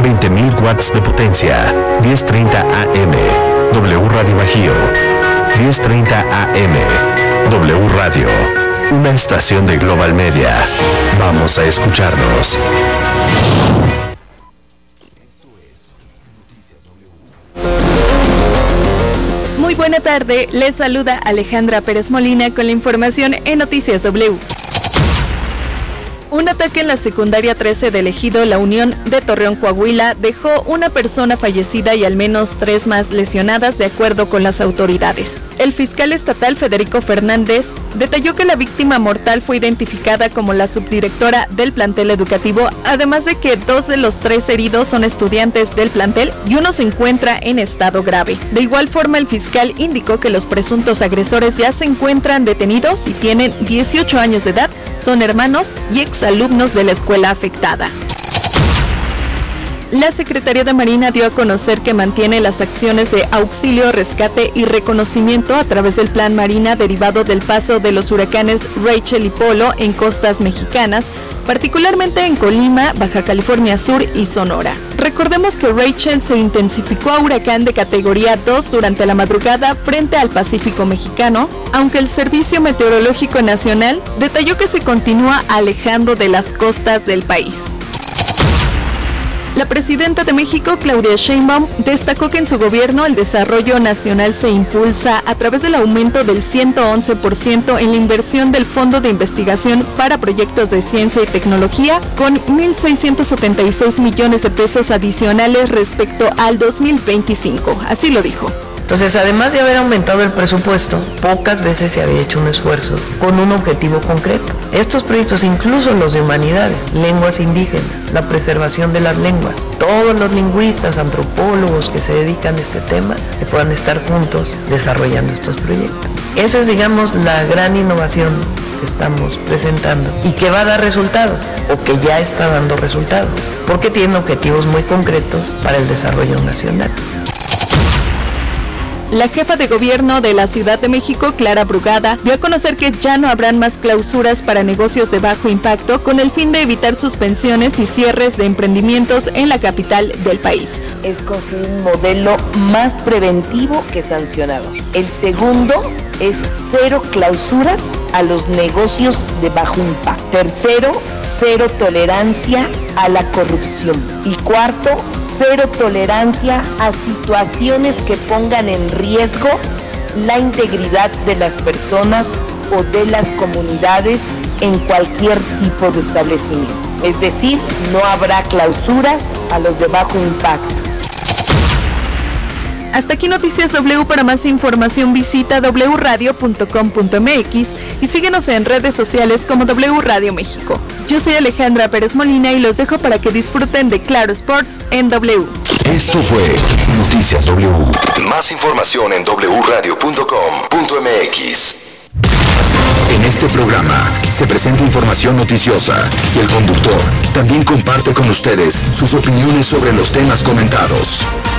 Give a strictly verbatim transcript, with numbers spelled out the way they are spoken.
veinte mil watts de potencia. diez treinta A M. W Radio Bajío. diez treinta A M. W Radio. Una estación de Global Media. Vamos a escucharnos. Muy buena tarde, les saluda Alejandra Pérez Molina con la información en Noticias W. Un ataque en la secundaria trece del ejido La Unión de Torreón, Coahuila, dejó una persona fallecida y al menos tres más lesionadas, de acuerdo con las autoridades. El fiscal estatal Federico Fernández detalló que la víctima mortal fue identificada como la subdirectora del plantel educativo, además de que dos de los tres heridos son estudiantes del plantel y uno se encuentra en estado grave. De igual forma, el fiscal indicó que los presuntos agresores ya se encuentran detenidos y tienen dieciocho años de edad, son hermanos y exalumnos de la escuela afectada. La Secretaría de Marina dio a conocer que mantiene las acciones de auxilio, rescate y reconocimiento a través del Plan Marina derivado del paso de los huracanes Rachel y Polo en costas mexicanas, particularmente en Colima, Baja California Sur y Sonora. Recordemos que Rachel se intensificó a huracán de categoría dos durante la madrugada frente al Pacífico mexicano, aunque el Servicio Meteorológico Nacional detalló que se continúa alejando de las costas del país. La presidenta de México, Claudia Sheinbaum, destacó que en su gobierno el desarrollo nacional se impulsa a través del aumento del ciento once por ciento en la inversión del Fondo de Investigación para Proyectos de Ciencia y Tecnología, con mil seiscientos setenta y seis millones de pesos adicionales respecto al dos mil veinticinco. Así lo dijo. Entonces, además de haber aumentado el presupuesto, pocas veces se había hecho un esfuerzo con un objetivo concreto. Estos proyectos, incluso los de humanidades, lenguas indígenas, la preservación de las lenguas, todos los lingüistas, antropólogos que se dedican a este tema, que puedan estar juntos desarrollando estos proyectos. Esa es, digamos, la gran innovación que estamos presentando y que va a dar resultados, o que ya está dando resultados, porque tiene objetivos muy concretos para el desarrollo nacional. La jefa de gobierno de la Ciudad de México, Clara Brugada, dio a conocer que ya no habrán más clausuras para negocios de bajo impacto con el fin de evitar suspensiones y cierres de emprendimientos en la capital del país. Es construir un modelo más preventivo que sancionador. El segundo es cero clausuras a los negocios de bajo impacto. Tercero, cero tolerancia a la corrupción. Y cuarto, cero tolerancia a situaciones que pongan en riesgo la integridad de las personas o de las comunidades en cualquier tipo de establecimiento. Es decir, no habrá clausuras a los de bajo impacto. Hasta aquí Noticias W. Para más información visita doble u radio punto com punto m x y síguenos en redes sociales como W Radio México. Yo soy Alejandra Pérez Molina y los dejo para que disfruten de Claro Sports en W. Esto fue Noticias W. Más información en doble u radio punto com punto m x. En este programa se presenta información noticiosa y el conductor también comparte con ustedes sus opiniones sobre los temas comentados.